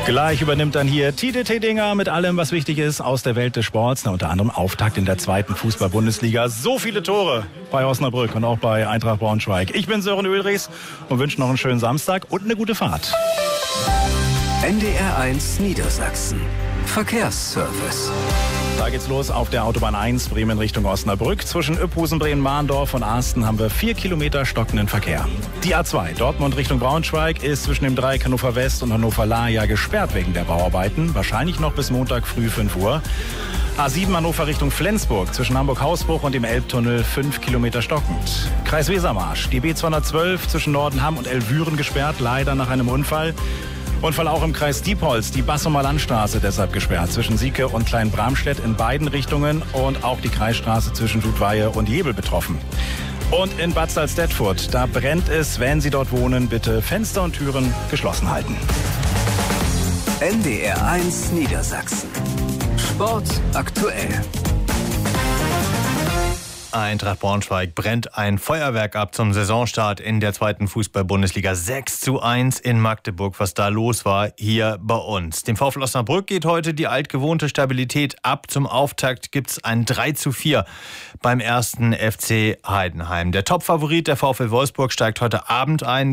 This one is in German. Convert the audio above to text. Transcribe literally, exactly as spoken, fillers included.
Gleich übernimmt dann hier Tide Tedinger mit allem, was wichtig ist aus der Welt des Sports. Na, unter anderem Auftakt in der zweiten Fußball-Bundesliga. So viele Tore bei Osnabrück und auch bei Eintracht Braunschweig. Ich bin Sören Ulrichs und wünsche noch einen schönen Samstag und eine gute Fahrt. N D R eins Niedersachsen. Verkehrsservice. Da geht's los auf der Autobahn eins Bremen Richtung Osnabrück. Zwischen Üphusen, Bremen-Mahndorf und Asten haben wir vier Kilometer stockenden Verkehr. Die A zwei Dortmund Richtung Braunschweig ist zwischen dem Dreieck Hannover West und Hannover-Lahja gesperrt wegen der Bauarbeiten. Wahrscheinlich noch bis Montag früh fünf Uhr. A sieben Hannover Richtung Flensburg zwischen Hamburg-Hausbruch und dem Elbtunnel fünf Kilometer stockend. Kreis Wesermarsch, die B zweihundertzwölf zwischen Nordenham und Elvüren gesperrt, leider nach einem Unfall. Unfall auch im Kreis Diepholz, die Bassumer Landstraße deshalb gesperrt zwischen Sieke und Kleinbramstedt in beiden Richtungen und auch die Kreisstraße zwischen Dudweihe und Jebel betroffen. Und in Bad Salzdetfurt, da brennt es, wenn Sie dort wohnen, bitte Fenster und Türen geschlossen halten. N D R eins Niedersachsen. Sport aktuell. Eintracht Braunschweig brennt ein Feuerwerk ab zum Saisonstart in der zweiten Fußball-Bundesliga. sechs zu eins in Magdeburg, was da los war hier bei uns. Dem VfL Osnabrück geht heute die altgewohnte Stabilität ab. Zum Auftakt gibt es ein drei zu vier beim ersten F C Heidenheim. Der Topfavorit, der VfL Wolfsburg, steigt heute Abend ein.